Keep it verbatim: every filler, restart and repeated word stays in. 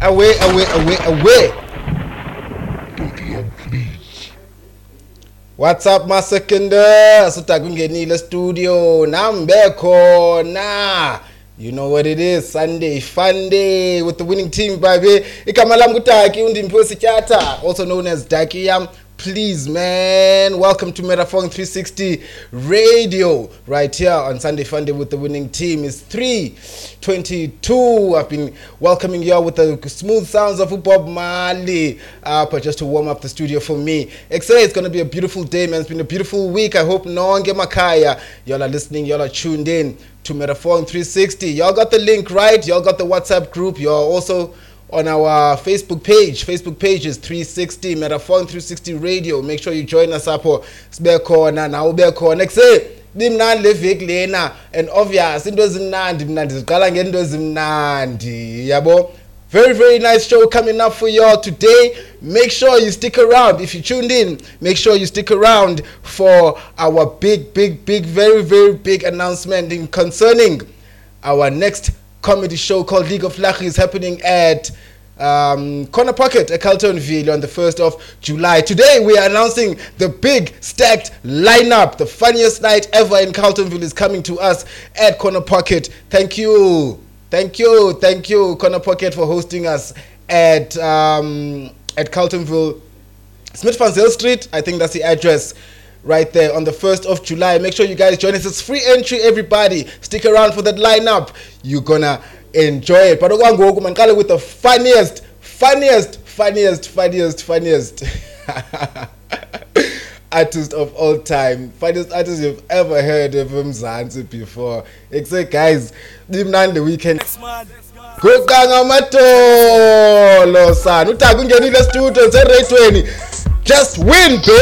away, away, away, away. What's up, Masekenda? Sutakungenile studio. Nambeko na. You know what it is, Sunday fun day with the winning team, baby. Ikamalam Gutaki Undimposi Chata, also known as Dakiyam. Please, man, welcome to Metaphone three sixty Radio right here on Sunday Fun Day with the winning team. It's three twenty-two. I've been welcoming you all with the smooth sounds of Bob Marley uh, but just to warm up the studio for me. X A, it's going to be a beautiful day, man. It's been a beautiful week. I hope no one get Makaya. Y'all are listening. Y'all are tuned in to Metaphone three sixty. Y'all got the link, right? Y'all got the WhatsApp group. Y'all also on our Facebook page. Facebook page is three sixty Metaphone three sixty Radio. Make sure you join us up or Sbekorna now Bekorna. Next day, Dimnan Levik Lena and obvious into Zimnandi Mnandi Galang into Zimnandi. Yabo. Very, very nice show coming up for y'all today. Make sure you stick around. If you tuned in, make sure you stick around for our big, big, big, very, very big announcement in concerning our next comedy show called League of Lachis happening at um, Corner Pocket at Carltonville on the first of July. Today we are announcing the big stacked lineup. The funniest night ever in Carltonville is coming to us at Corner Pocket. Thank you. Thank you. Thank you, Corner Pocket, for hosting us at um, at Carltonville. Smith Van Zyl Street, I think that's the address. Right there on the first of July. Make sure you guys join us. It's free entry, everybody. Stick around for that lineup. You're gonna enjoy it. But I'm going to go with the funniest, funniest, funniest, funniest, funniest artist of all time. Funniest artist you've ever heard of him Zanzi before. Except guys, the weekend. Kukanga matolo san. Utakungenile studio twenty. Just win, baby.